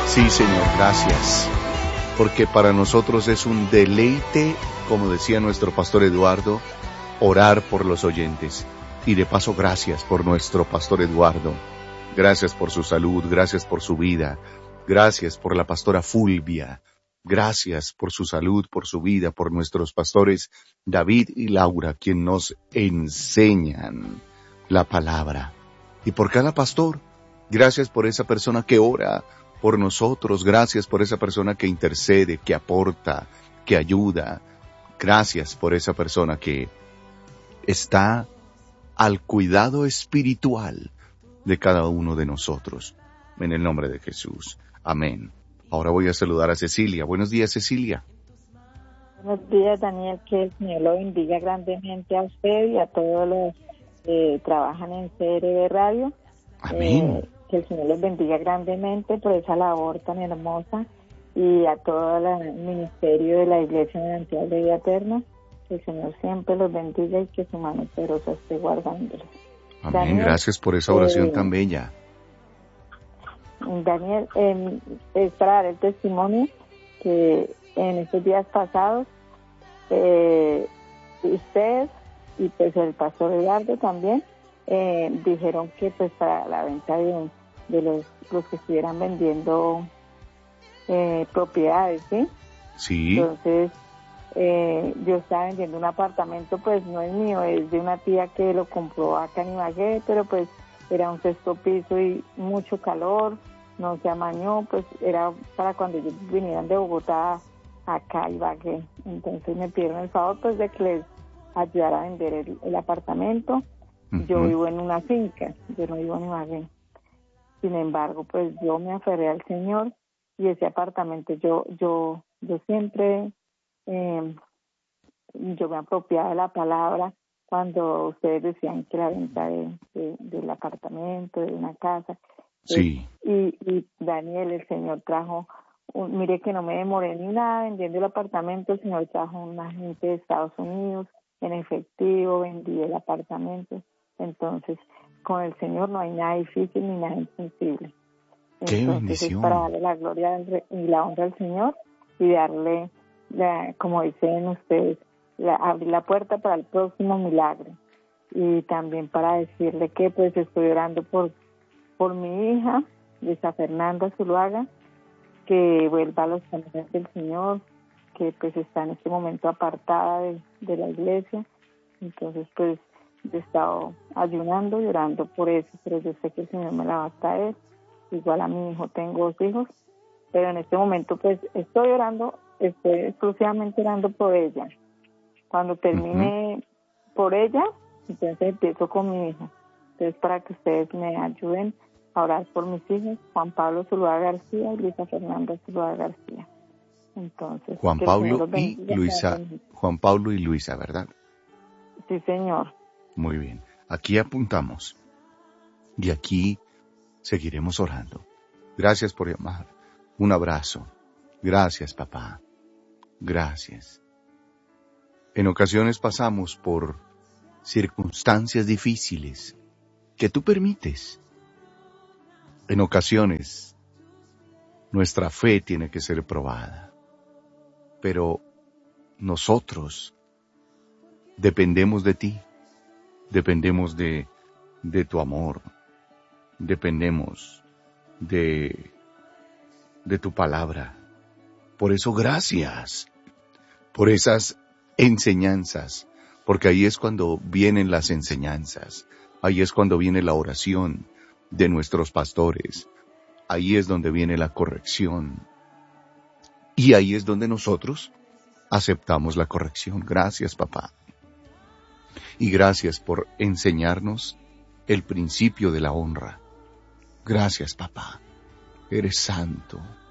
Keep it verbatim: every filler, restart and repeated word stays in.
Sí, Señor, gracias, porque para nosotros es un deleite, como decía nuestro pastor Eduardo, orar por los oyentes. Y de paso, gracias por nuestro pastor Eduardo. Gracias por su salud, gracias por su vida, gracias por la pastora Fulvia, gracias por su salud, por su vida, por nuestros pastores David y Laura, quien nos enseñan la palabra. Y por cada pastor, gracias por esa persona que ora por nosotros, gracias por esa persona que intercede, que aporta, que ayuda. Gracias por esa persona que está al cuidado espiritual de cada uno de nosotros. En el nombre de Jesús. Amén. Ahora voy a saludar a Cecilia. Buenos días, Cecilia. Buenos días, Daniel. Que el Señor lo bendiga grandemente a usted y a todos los que trabajan en C R B Radio. Amén. Eh, que el Señor los bendiga grandemente por esa labor tan hermosa y a todo el ministerio de la Iglesia Manantial de Vida Eterna. Que el Señor siempre los bendiga y que su mano poderosa esté guardándolos. Amén. Daniel, Gracias por esa oración eh, tan bella. Daniel, eh, es para dar el testimonio que en estos días pasados eh, usted y pues el pastor Eduardo también eh, dijeron que pues para la venta de, de los, los que estuvieran vendiendo eh, propiedades, ¿sí? Sí. Entonces eh, yo estaba vendiendo un apartamento, pues no es mío, es de una tía que lo compró acá en Ibagué, pero pues era un sexto piso y mucho calor, no se amañó, pues era para cuando ellos vinieran de Bogotá acá a Ibagué. Entonces me pidieron el favor pues de que les ayudara a vender el, el apartamento. Uh-huh. Yo vivo en una finca, yo no vivo en Ibagué. Sin embargo, pues yo me aferré al Señor y ese apartamento yo yo yo siempre eh, yo me apropiaba de la palabra cuando ustedes decían que la venta de, de, del apartamento, de una casa. Sí. Eh, y, y Daniel, el Señor trajo, un, mire que no me demoré ni nada vendiendo el apartamento, el Señor trajo un agente de Estados Unidos en efectivo, vendí el apartamento. Entonces, con el Señor no hay nada difícil ni nada imposible. ¡Qué Entonces, bendición! es para darle la gloria y la honra al Señor y darle, la, como dicen ustedes, la, abrir la puerta para el próximo milagro. Y también para decirle que pues estoy orando por, por mi hija, Luisa Fernanda Zuluaga, que vuelva a los caminos del Señor, que pues está en este momento apartada de, de la iglesia. Entonces pues he estado ayunando y orando por eso, pero yo sé que el Señor me la va a traer. Igual a mi hijo, tengo dos hijos, pero en este momento pues estoy orando, estoy exclusivamente orando por ella. Cuando termine uh-huh. por ella, entonces empiezo con mi hijo. Entonces para que ustedes me ayuden a orar por mis hijos, Juan Pablo Zuluaga García y Luisa Fernanda Zuluaga García. Entonces, Juan Pablo y Luisa, Juan Pablo y Luisa, ¿verdad? Sí, señor. Muy bien. Aquí apuntamos. Y aquí seguiremos orando. Gracias por llamar. Un abrazo. Gracias, papá. Gracias. En ocasiones pasamos por circunstancias difíciles que tú permites. En ocasiones nuestra fe tiene que ser probada. Pero nosotros dependemos de ti. Dependemos de, de tu amor. Dependemos de, de tu palabra. Por eso, gracias por esas enseñanzas, porque ahí es cuando vienen las enseñanzas, ahí es cuando viene la oración de nuestros pastores, ahí es donde viene la corrección, y ahí es donde nosotros aceptamos la corrección. Gracias, papá. Y gracias por enseñarnos el principio de la honra. Gracias, papá. Eres santo.